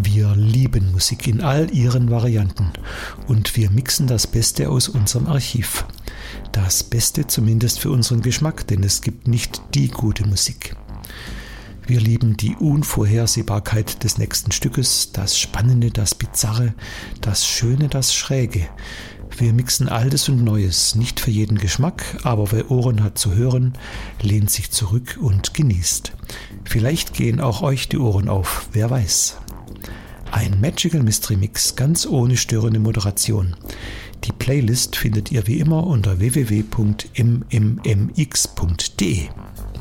Wir lieben Musik in all ihren Varianten und wir mixen das Beste aus unserem Archiv. Das Beste zumindest für unseren Geschmack, denn es gibt nicht die gute Musik. Wir lieben die Unvorhersehbarkeit des nächsten Stückes, das Spannende, das Bizarre, das Schöne, das Schräge. Wir mixen Altes und Neues, nicht für jeden Geschmack, aber wer Ohren hat zu hören, lehnt sich zurück und genießt. Vielleicht gehen auch euch die Ohren auf, wer weiß. Ein Magical Mystery Mix ganz ohne störende Moderation. Die Playlist findet ihr wie immer unter www.mmmx.de.